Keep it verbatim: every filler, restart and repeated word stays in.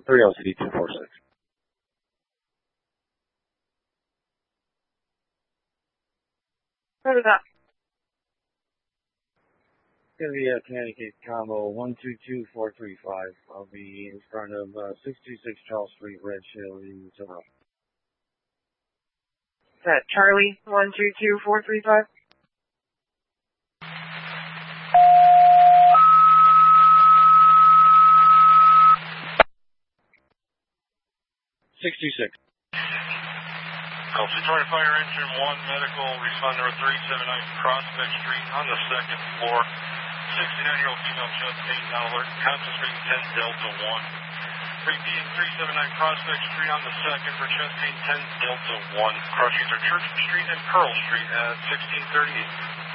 three L C D two four six. What is that? It's going to be a Connecticut combo one two two four three five. I'll be in front of uh, six two six Charles Street, Red Hill, in Sonoma. Is that Charlie one two two four three five? six two six. Gulfstream Victoria Fire Engine one Medical, respond number three seven nine Prospect Street on the second floor. sixty-nine-year-old female chest pain, now alert, conscious rating ten Delta one. three P M three seven nine Prospect Street on the second for chest pain ten Delta one. Cross user Church Street and Pearl Street at sixteen thirty-eight.